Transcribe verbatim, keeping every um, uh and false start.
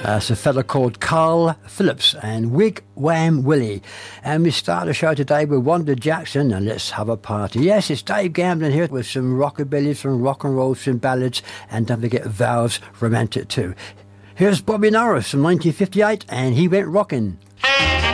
Uh, it's a fella called Carl Phillips and Wig Wham Willie. And we start the show today with Wanda Jackson and Let's Have a Party. Yes, it's Dave Gamblin here with some rockabilly, some rock and roll, some ballads, and don't forget Valve's Romantic too. Here's Bobby Norris from nineteen fifty-eight, and he went rockin'.